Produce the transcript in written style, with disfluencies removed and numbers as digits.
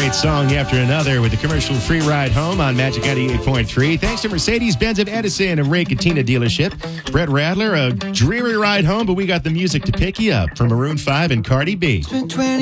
great song after another with the commercial-free ride home on Magic 98.3. Thanks to Mercedes-Benz of Edison and Ray Katina dealership. Brett Radler, a dreary ride home, but we got the music to pick you up from Maroon 5 and Cardi B.